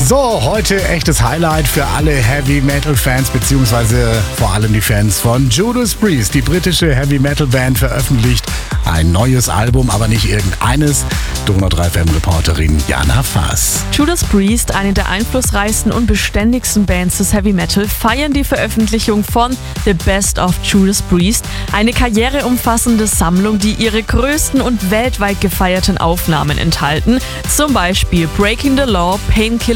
So, heute echtes Highlight für alle Heavy Metal Fans, beziehungsweise vor allem die Fans von Judas Priest. Die britische Heavy Metal Band veröffentlicht ein neues Album, aber nicht irgendeines. Donau 3 FM-Reporterin Jana Fass. Judas Priest, eine der einflussreichsten und beständigsten Bands des Heavy Metal, feiern die Veröffentlichung von The Best of Judas Priest, eine karriereumfassende Sammlung, die ihre größten und weltweit gefeierten Aufnahmen enthalten. Zum Beispiel Breaking the Law, Painkiller